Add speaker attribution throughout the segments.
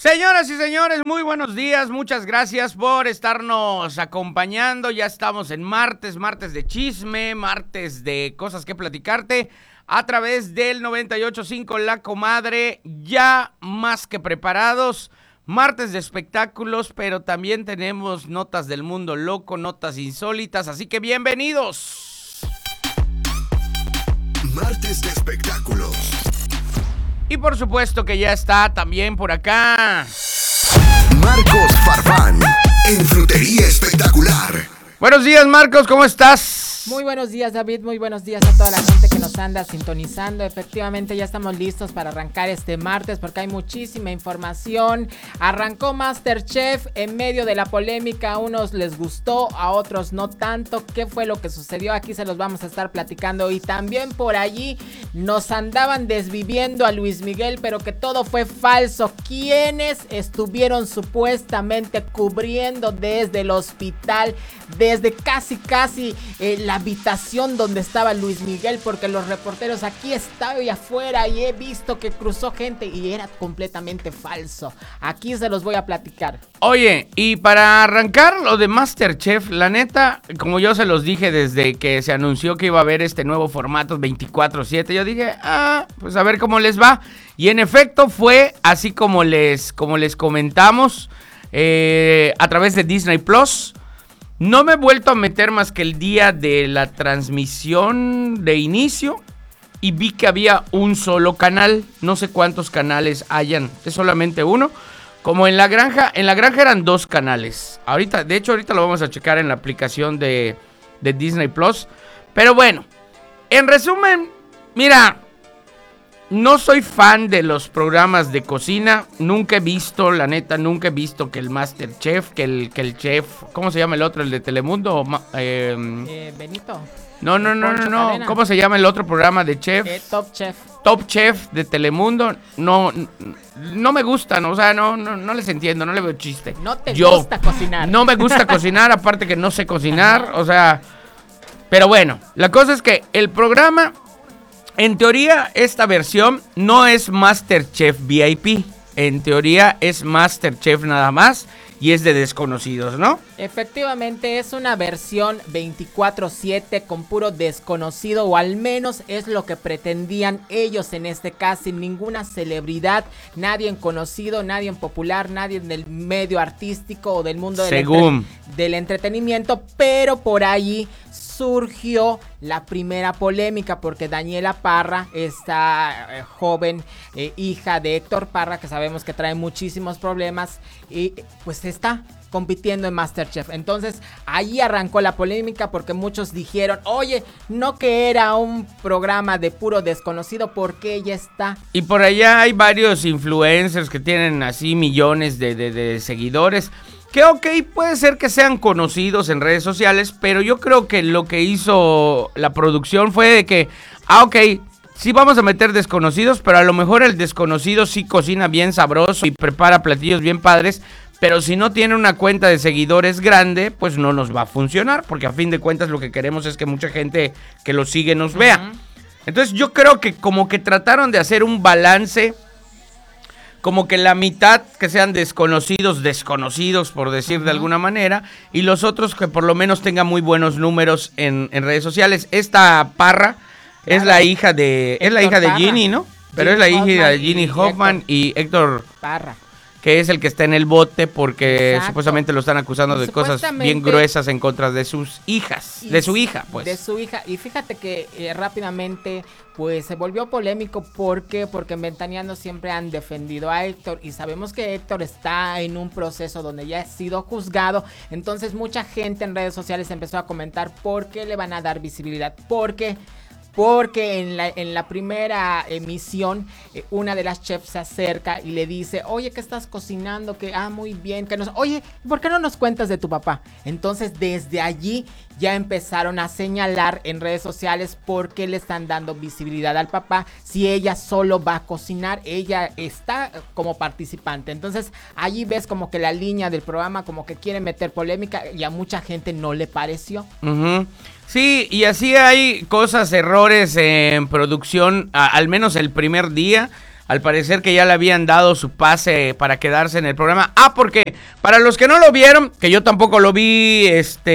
Speaker 1: Señoras y señores, muy buenos días, muchas gracias por estarnos acompañando. Ya estamos en martes de chisme, martes de cosas que platicarte a través del 98.5 La Comadre, ya más que preparados. Martes de espectáculos, pero también tenemos notas del mundo loco, notas insólitas, así que bienvenidos.
Speaker 2: Martes de espectáculos.
Speaker 1: Y por supuesto que ya está también por acá
Speaker 2: Marcos Farfán, en Frutería Espectacular.
Speaker 1: Buenos días, Marcos, ¿cómo estás?
Speaker 3: Muy buenos días, David, muy buenos días a toda la gente que nos anda sintonizando. Efectivamente ya estamos listos para arrancar este martes porque hay muchísima información. Arrancó MasterChef en medio de la polémica, a unos les gustó, a otros no tanto. ¿Qué fue lo que sucedió? Aquí se los vamos a estar platicando. Y también por allí nos andaban desviviendo a Luis Miguel, pero que todo fue falso. ¿Quiénes estuvieron supuestamente cubriendo desde el hospital, desde casi la habitación donde estaba Luis Miguel? Porque los reporteros aquí estaban afuera y he visto que cruzó gente y era completamente falso. Aquí se los voy a platicar.
Speaker 1: Oye, y para arrancar lo de MasterChef, la neta, como yo se los dije desde que se anunció que iba a haber este nuevo formato 24/7, yo dije, pues a ver cómo les va. Y en efecto fue así como les comentamos a través de Disney Plus. No me he vuelto a meter más que el día de la transmisión de inicio y vi que había un solo canal. No sé cuántos canales hayan, es solamente uno. Como en la granja eran 2 canales. Ahorita lo vamos a checar en la aplicación de Disney Plus. Pero bueno, en resumen, mira, no soy fan de los programas de cocina. Nunca he visto que el MasterChef, que el chef, ¿cómo se llama el otro? El de Telemundo.
Speaker 3: Benito.
Speaker 1: No. ¿Cómo se llama el otro programa de chef?
Speaker 3: Top Chef.
Speaker 1: Top Chef de Telemundo. No me gustan, o sea, no les entiendo, no le veo chiste.
Speaker 3: No te gusta cocinar.
Speaker 1: No me gusta cocinar, aparte que no sé cocinar, o sea. Pero bueno, la cosa es que el programa, en teoría, esta versión no es MasterChef VIP. En teoría es MasterChef nada más y es de desconocidos, ¿no?
Speaker 3: Efectivamente es una versión 24/7 con puro desconocido, o al menos es lo que pretendían ellos en este caso, sin ninguna celebridad, nadie en conocido, nadie en popular, nadie en el medio artístico o del mundo del entretenimiento, pero por ahí surgió la primera polémica porque Daniela Parra, esta joven hija de Héctor Parra, que sabemos que trae muchísimos problemas, y pues está compitiendo en MasterChef. Entonces ahí arrancó la polémica porque muchos dijeron, oye, no que era un programa de puro desconocido, ¿por qué ella está?
Speaker 1: Y por allá hay varios influencers que tienen así millones de seguidores. Que ok, puede ser que sean conocidos en redes sociales, pero yo creo que lo que hizo la producción fue de que, ok, sí vamos a meter desconocidos, pero a lo mejor el desconocido sí cocina bien sabroso y prepara platillos bien padres, pero si no tiene una cuenta de seguidores grande, pues no nos va a funcionar, porque a fin de cuentas lo que queremos es que mucha gente que lo sigue nos vea. Entonces yo creo que como que trataron de hacer un balance, como que la mitad que sean desconocidos por decir de alguna manera, y los otros que por lo menos tengan muy buenos números en redes sociales. Esta Parra es la hija de Ginny, ¿no? Pero es la hija de Ginny Hoffman y Héctor Parra, que es el que está en el bote porque supuestamente lo están acusando de cosas bien gruesas en contra de sus hijas, de su hija, pues.
Speaker 3: De su hija, y fíjate que rápidamente pues se volvió polémico. ¿Por qué? Porque en Ventaneando siempre han defendido a Héctor y sabemos que Héctor está en un proceso donde ya ha sido juzgado. Entonces mucha gente en redes sociales empezó a comentar por qué le van a dar visibilidad, porque en la primera emisión una de las chefs se acerca y le dice, oye, ¿qué estás cocinando? Que muy bien, oye, ¿por qué no nos cuentas de tu papá? Entonces desde allí ya empezaron a señalar en redes sociales por qué le están dando visibilidad al papá si ella solo va a cocinar, ella está como participante. Entonces allí ves como que la línea del programa como que quiere meter polémica y a mucha gente no le pareció.
Speaker 1: Sí, y así hay cosas, errores en producción, al menos el primer día. Al parecer que ya le habían dado su pase para quedarse en el programa. Porque para los que no lo vieron, que yo tampoco lo vi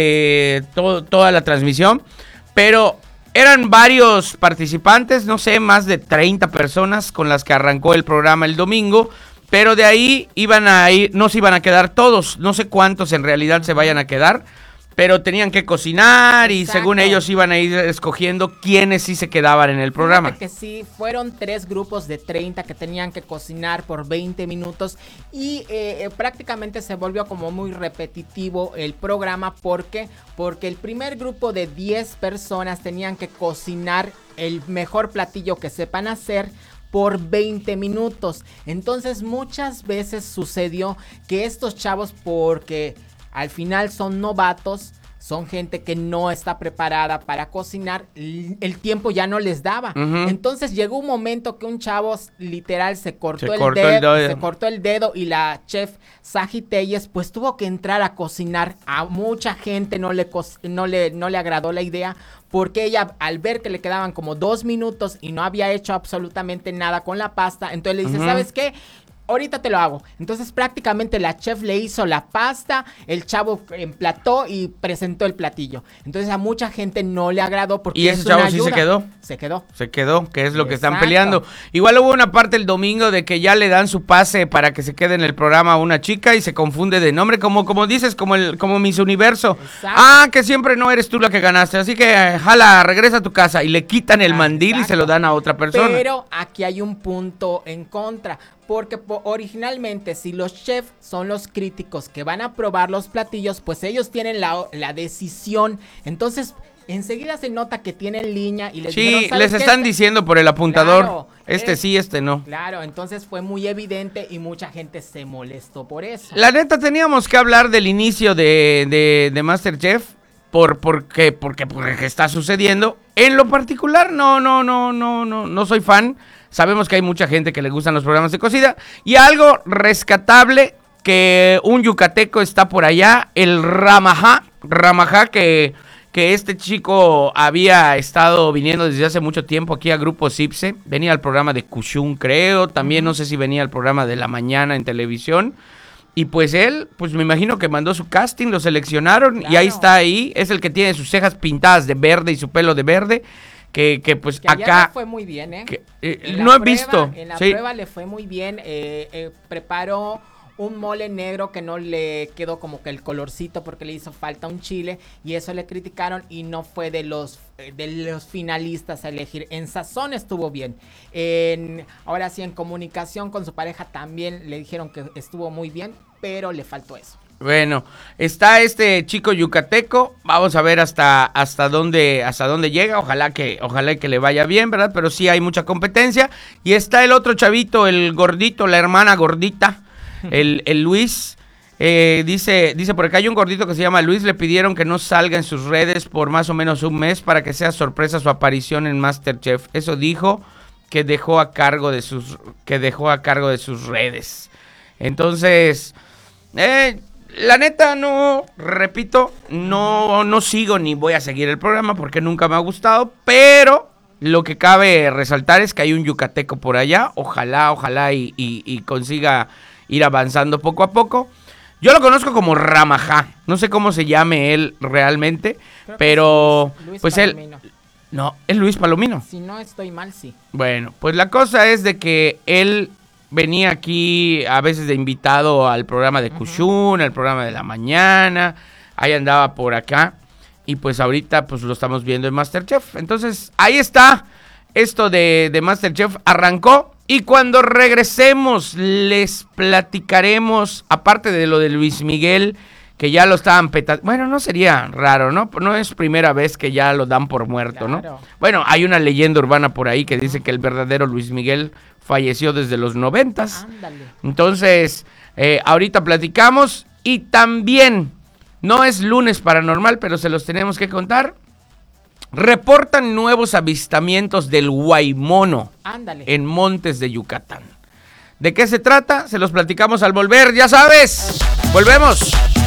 Speaker 1: toda la transmisión, pero eran varios participantes, no sé, más de 30 personas con las que arrancó el programa el domingo, pero de ahí no se iban a quedar todos, no sé cuántos en realidad se vayan a quedar, pero tenían que cocinar y según ellos iban a ir escogiendo quiénes sí se quedaban en el programa.
Speaker 3: Fíjate que sí, fueron 3 grupos de 30 que tenían que cocinar por 20 minutos y prácticamente se volvió como muy repetitivo el programa. ¿Por qué? Porque el primer grupo de 10 personas tenían que cocinar el mejor platillo que sepan hacer por 20 minutos. Entonces muchas veces sucedió que estos chavos, porque al final son novatos, son gente que no está preparada para cocinar, el tiempo ya no les daba. Entonces llegó un momento que un chavo literal se cortó el dedo y la chef Saji Telles pues tuvo que entrar a cocinar. A mucha gente no le agradó la idea, porque ella, al ver que le quedaban como 2 minutos y no había hecho absolutamente nada con la pasta, entonces le dice, ¿sabes qué? Ahorita te lo hago. Entonces prácticamente la chef le hizo la pasta, el chavo emplató y presentó el platillo. Entonces a mucha gente no le agradó porque
Speaker 1: ¿y ese chavo sí se quedó?
Speaker 3: Se quedó,
Speaker 1: que es lo que están peleando. Igual hubo una parte el domingo de que ya le dan su pase para que se quede en el programa a una chica y se confunde de nombre, como dices, como Miss Universo. Exacto. Que siempre no eres tú la que ganaste, así que jala, regresa a tu casa, y le quitan el mandil y se lo dan a otra persona.
Speaker 3: Pero aquí hay un punto en contra. Porque originalmente, si los chefs son los críticos que van a probar los platillos, pues ellos tienen la decisión. Entonces, enseguida se nota que tienen línea y les dijeron,
Speaker 1: les están diciendo por el apuntador, claro, sí, no.
Speaker 3: Claro, entonces fue muy evidente y mucha gente se molestó por eso.
Speaker 1: La neta, teníamos que hablar del inicio de MasterChef, porque está sucediendo. En lo particular, no soy fan. Sabemos que hay mucha gente que le gustan los programas de cocina. Y algo rescatable, que un yucateco está por allá, el Ramajá, que este chico había estado viniendo desde hace mucho tiempo aquí a Grupo Cipse. Venía al programa de Cushun, creo. También no sé si venía al programa de la mañana en televisión. Y pues él, pues me imagino que mandó su casting, lo seleccionaron, claro. Y ahí está ahí. Es el que tiene sus cejas pintadas de verde y su pelo de verde. Que pues que acá
Speaker 3: le fue muy bien,
Speaker 1: no he visto.
Speaker 3: En la prueba le fue muy bien. Preparó un mole negro que no le quedó como que el colorcito porque le hizo falta un chile, y eso le criticaron y no fue de los finalistas a elegir. En sazón estuvo bien. Ahora sí, en comunicación con su pareja también le dijeron que estuvo muy bien, pero le faltó eso.
Speaker 1: Bueno, está este chico yucateco, vamos a ver hasta dónde llega, ojalá que le vaya bien, ¿verdad? Pero sí hay mucha competencia. Y está el otro chavito, el gordito, la hermana gordita, el Luis. Dice por acá, hay un gordito que se llama Luis, le pidieron que no salga en sus redes por más o menos un mes para que sea sorpresa su aparición en MasterChef. Eso dijo que dejó a cargo de sus redes. Entonces, la neta, no sigo ni voy a seguir el programa porque nunca me ha gustado, pero lo que cabe resaltar es que hay un yucateco por allá, ojalá y consiga ir avanzando poco a poco. Yo lo conozco como Ramajá, no sé cómo se llame él realmente, pero
Speaker 3: Luis
Speaker 1: pues
Speaker 3: Palomino.
Speaker 1: No, es Luis Palomino.
Speaker 3: Si no estoy mal, sí.
Speaker 1: Bueno, pues la cosa es de que él venía aquí a veces de invitado al programa de Cushun, al programa de la mañana, ahí andaba por acá, y pues ahorita pues lo estamos viendo en MasterChef. Entonces ahí está, esto de MasterChef arrancó, y cuando regresemos les platicaremos, aparte de lo de Luis Miguel, que ya lo estaban petando. Bueno, no sería raro, ¿no? No es primera vez que ya lo dan por muerto, claro, ¿no? Bueno, hay una leyenda urbana por ahí que dice que el verdadero Luis Miguel falleció desde los 90s.
Speaker 3: Ándale.
Speaker 1: Entonces, ahorita platicamos, y también, no es lunes paranormal, pero se los tenemos que contar. Reportan nuevos avistamientos del huaymono.
Speaker 3: Ándale.
Speaker 1: En Montes de Yucatán. ¿De qué se trata? Se los platicamos al volver, ya sabes. Volvemos.